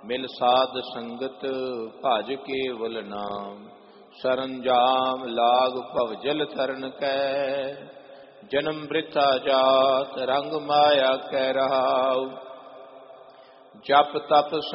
ਮਿਲ ਸਾਧ ਸੰਗਤ ਭਜ ਕੇਵਲ ਨਾਮ। ਸਰੰਜਾਮ ਲਾਗ ਭਵਜਲ ਤਰਨ ਕੈ, ਜਨਮ ਬ੍ਰਿਥਾ ਜਾਤ ਰੰਗ ਮਾਇਆ ਕੈ ਰਹਾਉ। ਜਪ ਤਪ